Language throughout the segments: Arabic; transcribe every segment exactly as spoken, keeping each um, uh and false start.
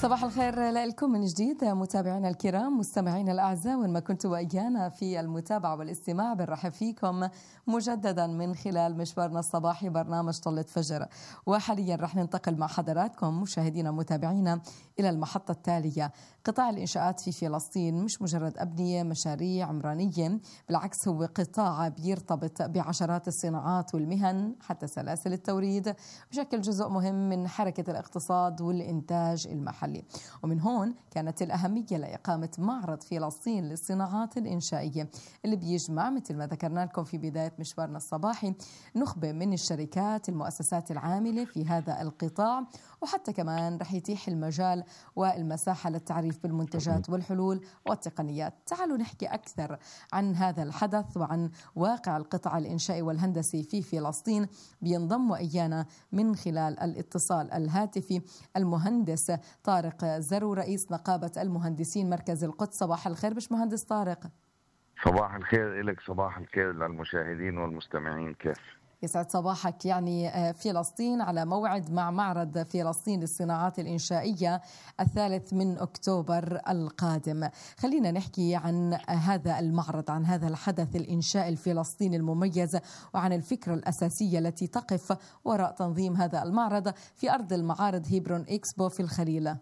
صباح الخير لكم من جديد متابعينا الكرام، مستمعينا الأعزاء، وين ما كنتوا وإيانا في المتابعة والاستماع، بنرحب فيكم مجددا من خلال مشوارنا الصباحي برنامج طلة فجر. وحاليا رح ننتقل مع حضراتكم مشاهدينا متابعينا إلى المحطة التالية. قطاع الإنشاءات في فلسطين مش مجرد أبنية مشاريع عمرانية، بالعكس هو قطاع بيرتبط بعشرات الصناعات والمهن حتى سلاسل التوريد، بشكل جزء مهم من حركة الاقتصاد والإنتاج المحلي. ومن هون كانت الأهمية لإقامة معرض فلسطين للصناعات الإنشائية اللي بيجمع مثل ما ذكرنا لكم في بداية مشوارنا الصباحي نخبة من الشركات المؤسسات العاملة في هذا القطاع، وحتى كمان رح يتيح المجال والمساحة للتعريف بالمنتجات والحلول والتقنيات. تعالوا نحكي أكثر عن هذا الحدث وعن واقع القطاع الإنشائي والهندسي في فلسطين. بينضم وإيانا من خلال الاتصال الهاتفي المهندس طارق زرو، رئيس نقابة المهندسين مركز القدس. صباح الخير باش مهندس طارق. صباح الخير إلك، صباح الخير للمشاهدين والمستمعين. كيف؟ يسعد صباحك. يعني فلسطين على موعد مع معرض فلسطين للصناعات الإنشائية الثالث من أكتوبر القادم. خلينا نحكي عن هذا المعرض، عن هذا الحدث الإنشائي الفلسطيني المميز، وعن الفكرة الأساسية التي تقف وراء تنظيم هذا المعرض في أرض المعارض هيبرون إكسبو في الخليل.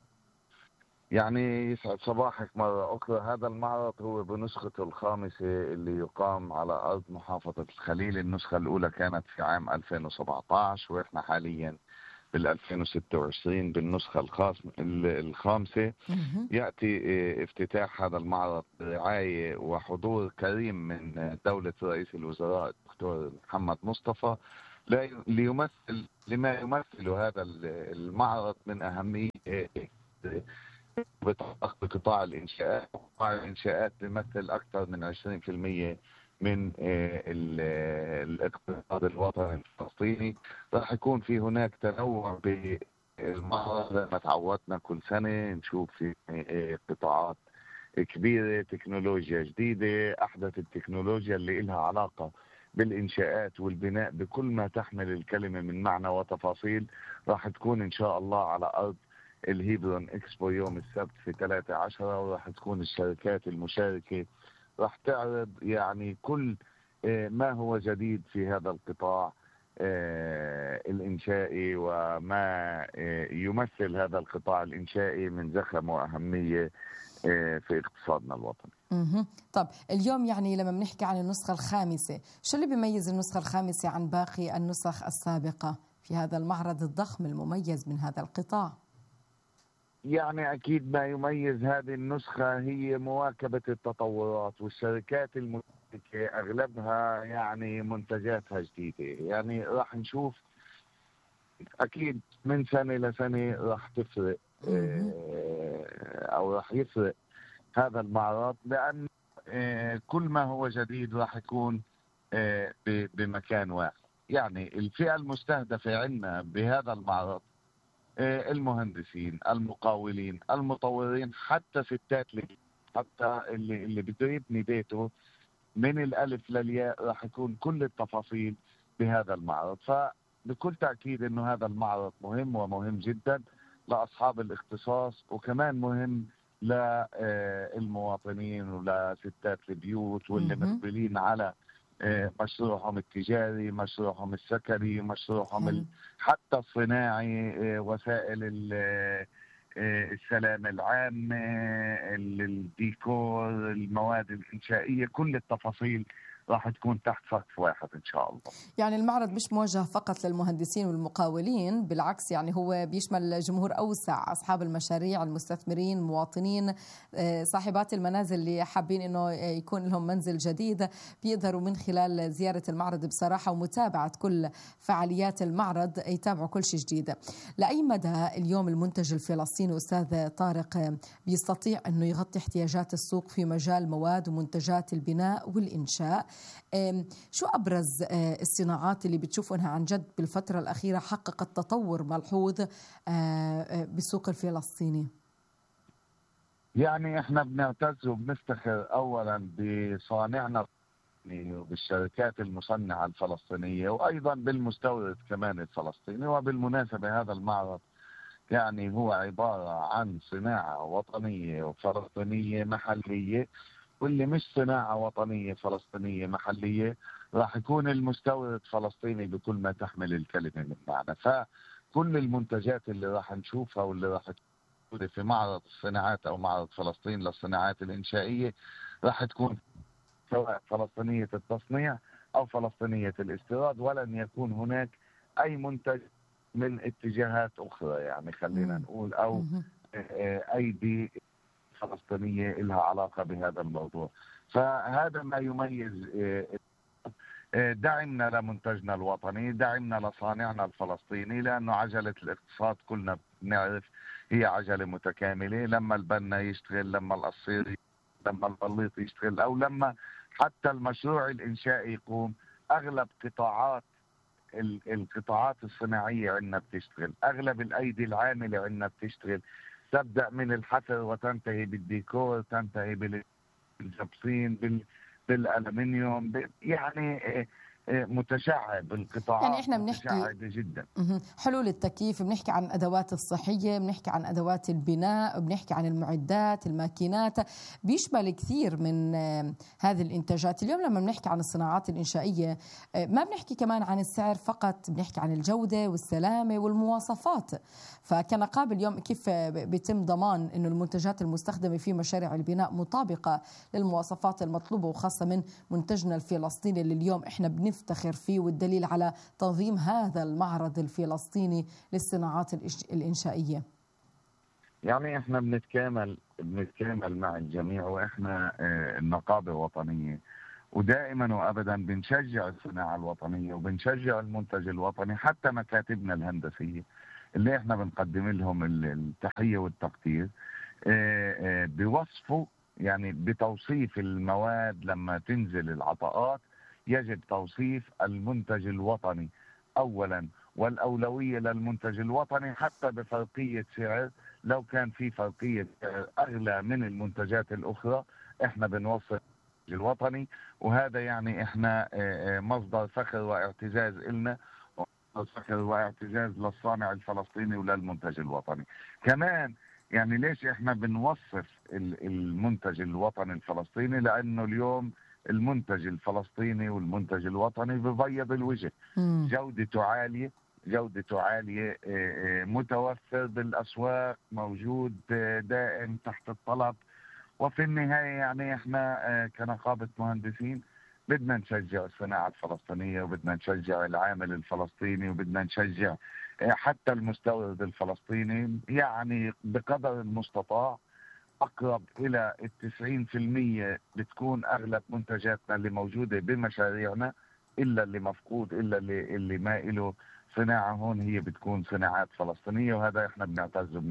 يعني يسعد صباحك مرة أخرى. هذا المعرض هو بنسخته الخامسة اللي يقام على أرض محافظة الخليل. النسخة الأولى كانت في عام ألفين وسبعة عشر، وإحنا حاليا بال ألفين وستة وعشرين بالنسخة الخامسة. يأتي افتتاح هذا المعرض برعاية وحضور كريم من دولة رئيس الوزراء الدكتور محمد مصطفى، ليمثل لما يمثله هذا المعرض من أهمية بقطاع الإنشاءات. قطاع الإنشاءات بيمثل أكثر من عشرين بالمئة من الاقتصاد الوطني الفلسطيني. راح يكون في هناك تنوع بالمعرض زي ما تعودنا كل سنة، نشوف في قطاعات كبيرة، تكنولوجيا جديدة، أحدث التكنولوجيا اللي إلها علاقة بالإنشاءات والبناء بكل ما تحمل الكلمة من معنى وتفاصيل. راح تكون إن شاء الله على أرض الهيبرون إكسبو يوم السبت في ثلاثة عشر، وراح تكون الشركات المشاركة راح تعرض يعني كل ما هو جديد في هذا القطاع الإنشائي، وما يمثل هذا القطاع الإنشائي من زخم وأهمية في اقتصادنا الوطني. طب اليوم يعني لما بنحكي عن النسخة الخامسة، شو اللي بيميز النسخة الخامسة عن باقي النسخ السابقة في هذا المعرض الضخم المميز من هذا القطاع؟ يعني أكيد ما يميز هذه النسخة هي مواكبة التطورات، والشركات المشاركة أغلبها يعني منتجاتها جديدة. يعني راح نشوف أكيد من سنة لسنة راح تفرق أو راح يفرق هذا المعرض، لأن كل ما هو جديد راح يكون بمكان واحد. يعني الفئة المستهدفة عندنا بهذا المعرض المهندسين، المقاولين، المطورين، حتى ستات، حتى اللي اللي بده يبني بيته من الألف للياء. راح يكون كل التفاصيل بهذا المعرض. فبكل تأكيد إنه هذا المعرض مهم ومهم جدا لأصحاب الاختصاص، وكمان مهم للمواطنين ولستات البيوت واللي مقبلين على مشروعهم التجاري، مشروعهم السكري، مشروعهم حتى الصناعي، وسائل السلامة العامة، الديكور، المواد الإنشائية، كل التفاصيل راح تكون تحت سقف واحد إن شاء الله. يعني المعرض مش موجه فقط للمهندسين والمقاولين، بالعكس يعني هو بيشمل جمهور أوسع، أصحاب المشاريع، المستثمرين، المواطنين، صاحبات المنازل اللي حابين إنه يكون لهم منزل جديد، بيقدروا من خلال زيارة المعرض بصراحة ومتابعة كل فعاليات المعرض يتابعوا كل شيء جديد. لأي مدى اليوم المنتج الفلسطيني أستاذ طارق بيستطيع إنه يغطي احتياجات السوق في مجال مواد ومنتجات البناء والإنشاء؟ شو أبرز الصناعات اللي بتشوفوا أنها عن جد بالفترة الأخيرة حققت تطور ملحوظ بالسوق الفلسطيني؟ يعني احنا بنعتز وبنفتخر أولا بصانعنا وبالشركات المصنعة الفلسطينية، وأيضا بالمستورد كمان الفلسطيني. وبالمناسبة هذا المعرض يعني هو عبارة عن صناعة وطنية وفلسطينية محلية، واللي مش صناعة وطنية فلسطينية محلية راح يكون المستورد فلسطيني بكل ما تحمل الكلمة من معنى. فكل المنتجات اللي راح نشوفها واللي راح تكون في معرض الصناعات أو معرض فلسطين للصناعات الإنشائية راح تكون سواء فلسطينية التصنيع أو فلسطينية الاستيراد، ولن يكون هناك أي منتج من اتجاهات أخرى، يعني خلينا نقول، أو أيدي فلسطينية لها علاقة بهذا الموضوع. فهذا ما يميز دعمنا لمنتجنا الوطني، دعمنا لصانعنا الفلسطيني، لأنه عجلة الاقتصاد كلنا بنعرف هي عجلة متكاملة. لما البنا يشتغل، لما القصير، لما البليط يشتغل، أو لما حتى المشروع الإنشائي يقوم، أغلب قطاعات القطاعات الصناعية عندنا بتشتغل، أغلب الأيدي العاملة عندنا بتشتغل، تبدأ من الحفر وتنتهي بالديكور، تنتهي بالجبصين، بالألمنيوم، يعني متشعب القطاعات، يعني احنا بنحكي متشعبة جدا. حلول التكييف، بنحكي عن ادوات الصحيه، بنحكي عن ادوات البناء، بنحكي عن المعدات، الماكينات، بيشمل كثير من هذه الانتاجات. اليوم لما بنحكي عن الصناعات الانشائيه ما بنحكي كمان عن السعر فقط، بنحكي عن الجوده والسلامه والمواصفات. فكنقابه اليوم كيف بيتم ضمان انه المنتجات المستخدمه في مشاريع البناء مطابقه للمواصفات المطلوبه، وخاصه من منتجنا الفلسطيني اللي اليوم احنا بنفتخر فيه، والدليل على تنظيم هذا المعرض الفلسطيني للصناعات الإنشائية؟ يعني احنا بنتكامل بنتكامل مع الجميع، واحنا اه النقابة وطنية، ودائما وابدا بنشجع الصناعة الوطنية وبنشجع المنتج الوطني. حتى مكاتبنا الهندسية اللي احنا بنقدم لهم التحية والتقدير اه اه بوصفوا، يعني بتوصيف المواد لما تنزل العطاءات يجب توصيف المنتج الوطني أولا، والأولوية للمنتج الوطني، حتى بفرقية سعر. لو كان في فرقية سعر أغلى من المنتجات الأخرى احنا بنوصف المنتج الوطني، وهذا يعني احنا مصدر فخر واعتزاز إلنا، مصدر فخر واعتزاز للصانع الفلسطيني وللمنتج الوطني كمان. يعني ليش احنا بنوصف المنتج الوطني الفلسطيني؟ لأنه اليوم المنتج الفلسطيني والمنتج الوطني ببيض الوجه، مم. جودته عالية، جودته عالية، متوفر بالأسواق، موجود دائم تحت الطلب. وفي النهاية يعني احنا كنقابة مهندسين بدنا نشجع الصناعة الفلسطينية، وبدنا نشجع العامل الفلسطيني، وبدنا نشجع حتى المستورد الفلسطيني، يعني بقدر المستطاع أقرب إلى التسعين في المية بتكون أغلب منتجاتنا اللي موجودة بمشاريعنا، إلا اللي مفقود، إلا اللي, اللي ما إله صناعة هون، هي بتكون صناعات فلسطينية، وهذا إحنا بنعتز بنا.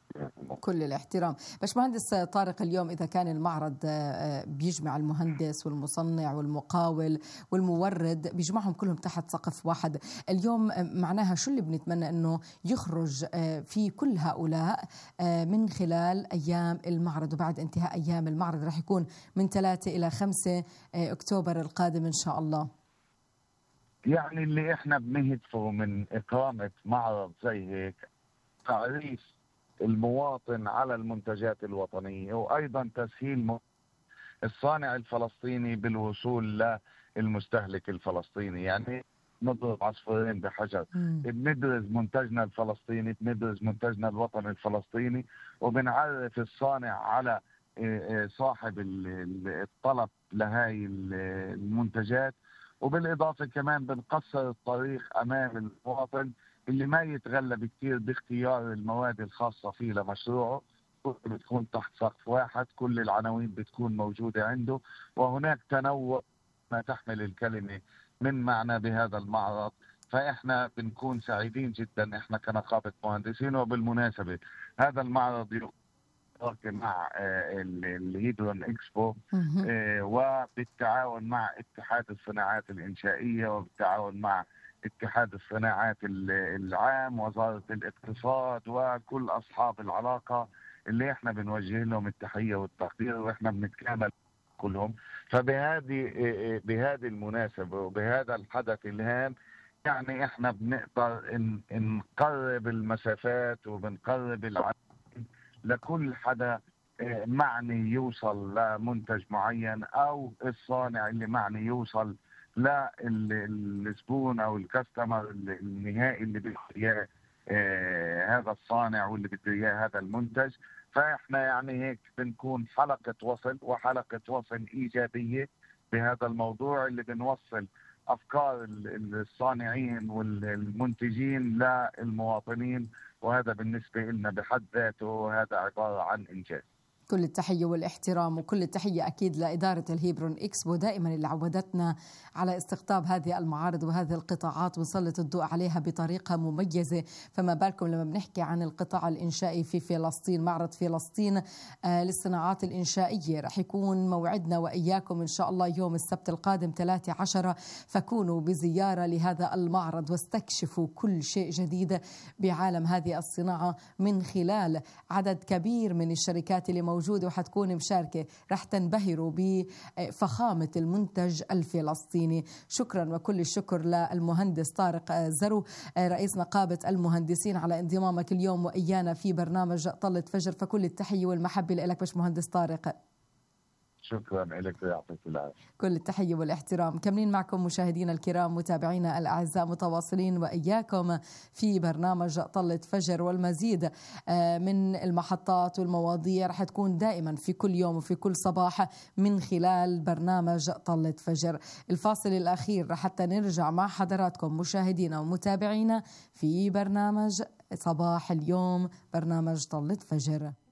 كل الاحترام. باشمهندس طارق، اليوم إذا كان المعرض بيجمع المهندس والمصنع والمقاول والمورد، بيجمعهم كلهم تحت سقف واحد، اليوم معناها شو اللي بنتمنى أنه يخرج في كل هؤلاء من خلال أيام المعرض وبعد انتهاء أيام المعرض؟ رح يكون من ثلاثة إلى خمسة أكتوبر القادم إن شاء الله. يعني اللي إحنا بنهدفه من إقامة معرض زي هيك تعريف المواطن على المنتجات الوطنية، وأيضا تسهيل الصانع الفلسطيني بالوصول للمستهلك الفلسطيني. يعني نضرب عصفورين بحجر، بندرس منتجنا الفلسطيني، بندرس منتجنا الوطني الفلسطيني، وبنعرف الصانع على صاحب الطلب لهاي المنتجات، وبالإضافة كمان بنقصر الطريق أمام المواطن اللي ما يتغلب كثير باختيار المواد الخاصة فيه لمشروعه. بتكون تحت سقف واحد، كل العناوين بتكون موجودة عنده، وهناك تنوع ما تحمل الكلمة من معنى بهذا المعرض. فإحنا بنكون سعيدين جدا إحنا كنقابة مهندسين. وبالمناسبة هذا المعرض يلتقي مع الهيدرون إكسبو وبالتعاون مع اتحاد الصناعات الإنشائية، وبالتعاون مع اتحاد الصناعات العام، وزارة الاقتصاد، وكل أصحاب العلاقة اللي احنا بنوجه لهم التحية والتقدير، واحنا بنتكامل كلهم. فبهذه بهذه المناسبة وبهذا الحدث الهام يعني احنا بنقدر ان نقرب المسافات وبنقرب العالم لكل حدا معني يوصل لمنتج معين، او الصانع اللي معني يوصل للزبون او الكاستمر النهائي اللي بده اياه هذا الصانع واللي بده اياه هذا المنتج. فاحنا يعني هيك بنكون حلقة وصل وحلقة وصل ايجابية بهذا الموضوع، اللي بنوصل افكار الصانعين والمنتجين للمواطنين، وهذا بالنسبة لنا بحد ذاته هذا عبارة عن انجاز. كل التحية والاحترام وكل التحية أكيد لإدارة الهيبرون إكسبو دائما اللي عودتنا على استقطاب هذه المعارض وهذه القطاعات ونسلط الضوء عليها بطريقة مميزة. فما بالكم لما بنحكي عن القطاع الإنشائي في فلسطين، معرض فلسطين آه للصناعات الإنشائية رح يكون موعدنا وإياكم إن شاء الله يوم السبت القادم ثلاثة عشر، فكونوا بزيارة لهذا المعرض واستكشفوا كل شيء جديد بعالم هذه الصناعة من خلال عدد كبير من الشركات اللي موجودة وحتكون مشاركة. رح تنبهروا بفخامة المنتج الفلسطيني. شكرا وكل الشكر للمهندس طارق زرو رئيس نقابة المهندسين على انضمامك اليوم وإيانا في برنامج طلة فجر. فكل التحية والمحبة لك باش مهندس طارق. شكرا لك ويعطيك العافية. كل التحية والاحترام. كملين معكم مشاهدينا الكرام متابعينا الأعزاء، متواصلين وإياكم في برنامج طلة فجر، والمزيد من المحطات والمواضيع رح تكون دائما في كل يوم وفي كل صباح من خلال برنامج طلة فجر. الفاصل الأخير حتى نرجع مع حضراتكم مشاهدينا ومتابعينا في برنامج صباح اليوم، برنامج طلة فجر.